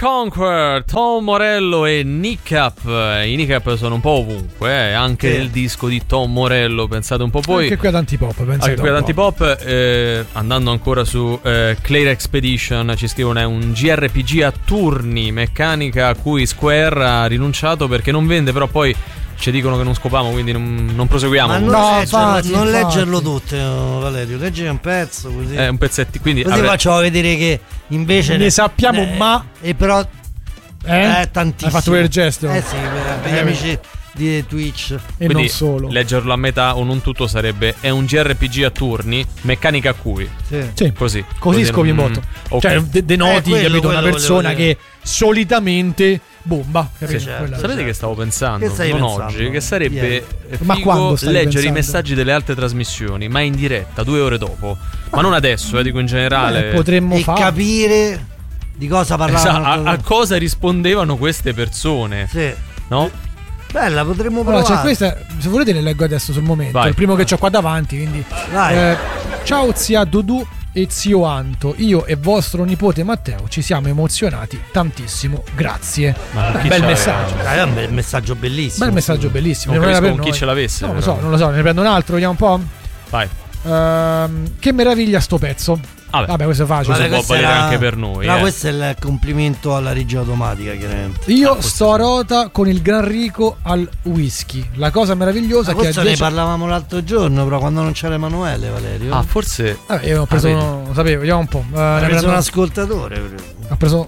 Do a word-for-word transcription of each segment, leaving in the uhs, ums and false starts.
Conquer, Tom Morello e Nick Up. I Nick Up sono un po' ovunque, eh. Anche sì. nel disco di Tom Morello, pensate un po' voi. Anche qui ad Antipop, pensate. Anche qui ad Antipop, eh, andando ancora su eh, Clair Expedition, ci scrivono è un J R P G a turni, meccanica a cui Square ha rinunciato perché non vende, però poi ci dicono che non scopamo, quindi non, non proseguiamo. Ma non, no, leggerlo, infatti, non infatti. leggerlo tutto, Valerio, leggi un pezzo così. È un pezzettino, quindi Così avre- facciamo vedere che invece Ne sappiamo, eh, ma- E però Eh? eh, tantissimo. Hai fatto quel gesto? Eh sì, per, per gli Eh, amici di Twitch. E quindi non solo. leggerlo a metà o non tutto sarebbe è un J R P G a turni, meccanica a cui. Sì. Sì. Così. Così scopi mm, molto. ok. Cioè, de- denoti, Eh, quello, capito, una quello persona volevo che solitamente bomba, capito? Sì, certo. Quella- Sapete certo. che stavo pensando? Che stai non pensando? oggi, che sarebbe Ieri. Ma figo quando stai leggere pensando? i messaggi delle altre trasmissioni, ma in diretta, due ore dopo. Ma non adesso, eh, dico in generale. Eh, potremmo E fare. capire di cosa Esatto, parlavano. a, a cosa rispondevano queste persone, Sì. no? Bella, potremmo Allora, provare. c'è questa, se volete le leggo adesso sul momento. Vai. Il primo che c'ho qua davanti, quindi. Vai. Eh, ciao zia Dudu e zio Anto. Io e vostro nipote Matteo ci siamo emozionati tantissimo. Grazie. Ma chi Bel c'aveva? messaggio. Dai, è un bel messaggio bellissimo. Bel messaggio bellissimo. Non Non era capisco per con chi noi. ce l'avesse, No, lo però. so, non lo so, ne prendo un altro, vediamo un po'. Vai. Ehm, che meraviglia sto pezzo. Vabbè. Vabbè, questo è facile. Vabbè, Guarda, può questo valere era- anche per noi, Ma eh. questo è il complimento alla regia automatica, chiaramente. Io questo sto a sì. rota con il Gran Rico al whisky. La cosa meravigliosa Ma è che questo a ne dieci parlavamo l'altro giorno, però quando non c'era Emanuele, Valerio. Ah, forse. Vabbè, io ho preso Ah, uno, lo sapevo, vediamo un po'. Eh, ha ne preso prendo un un- ascoltatore. ho preso.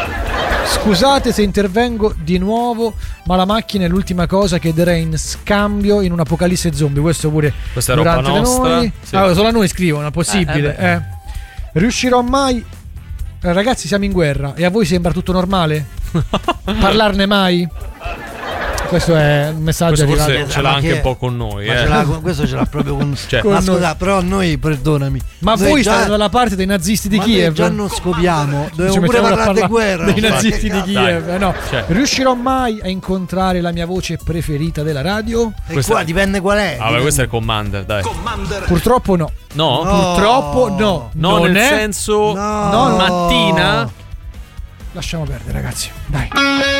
Scusate se intervengo di nuovo, ma la macchina è l'ultima cosa che darei in scambio in un apocalisse zombie. Questo pure Questa è roba durante le nostra. noi. Sì. Ah, solo a noi scrivono, è possibile. Eh, eh, eh. Riuscirò mai? Eh, ragazzi, siamo in guerra e a voi sembra tutto normale? Parlarne mai? Questo è un messaggio Questo arrivato. forse ce l'ha Ma anche che- un po' con noi, Ma eh. ce l'ha con- questo ce l'ha proprio con. Cioè, ma con scusa, noi. però noi, perdonami. Ma noi voi già- state dalla parte dei nazisti di ma noi Kiev. già non scopiamo. Ci Dobbiamo pure mettiamo a parlare di parlare guerra. dei Ma nazisti che di cazzo? Kiev. Dai. No. Cioè. Riuscirò mai a incontrare la mia voce preferita della radio? E Questa- qua dipende qual è. Ah, vabbè, questo è il Commander, dai. Purtroppo no. No? No. Purtroppo no. No, non nel è. senso No. No. mattina. Lasciamo perdere, ragazzi. Dai.